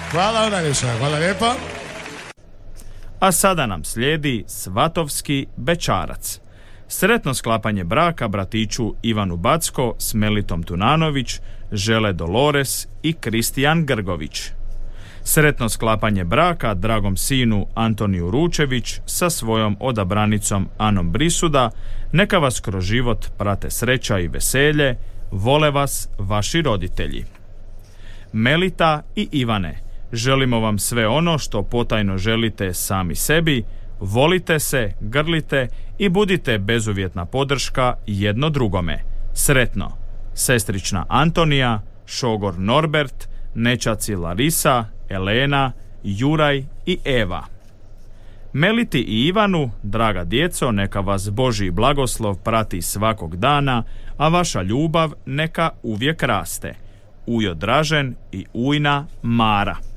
Hvala Unaniša, hvala lijepa. A sada nam slijedi svatovski bećarac. Sretno sklapanje braka bratiću Ivanu Backo s Melitom Tunanović, žele Dolores i Kristijan Grgović. Sretno sklapanje braka dragom sinu Antoniju Ručević sa svojom odabranicom Anom Brisuda, neka vas kroz život prate sreća i veselje, vole vas vaši roditelji. Melita i Ivane, želimo vam sve ono što potajno želite sami sebi, volite se, grlite i budite bezuvjetna podrška jedno drugome. Sretno! Sestrična Antonija, šogor Norbert, nećaci Larisa, Elena, Juraj i Eva. Meliti i Ivanu, draga djeco, neka vas Božji blagoslov prati svakog dana, a vaša ljubav neka uvijek raste. Ujo Dražen i ujna Mara.